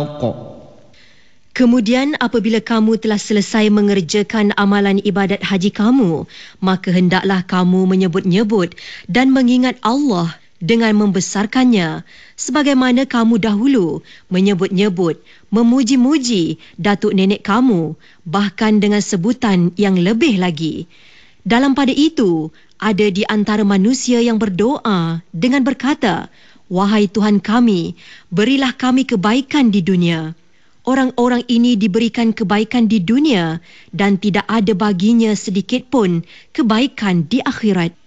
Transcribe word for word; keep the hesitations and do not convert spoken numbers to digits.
Kemudian apabila kamu telah selesai mengerjakan amalan ibadat haji kamu, maka hendaklah kamu menyebut-nyebut dan mengingat Allah dengan membesarkannya, sebagaimana kamu dahulu menyebut-nyebut, memuji-muji datuk nenek kamu, bahkan dengan sebutan yang lebih lagi. Dalam pada itu, ada di antara manusia yang berdoa dengan berkata, "Wahai Tuhan kami, berilah kami kebaikan di dunia." Orang-orang ini diberikan kebaikan di dunia dan tidak ada baginya sedikit pun kebaikan di akhirat.